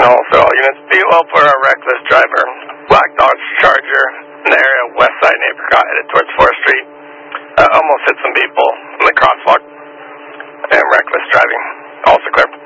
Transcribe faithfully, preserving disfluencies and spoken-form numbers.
All for all units, be well for a reckless driver. Black Dodge Charger in the area of West Side Apricot headed towards fourth Street. Uh, almost hit some people in the crosswalk. And reckless driving. Also clear.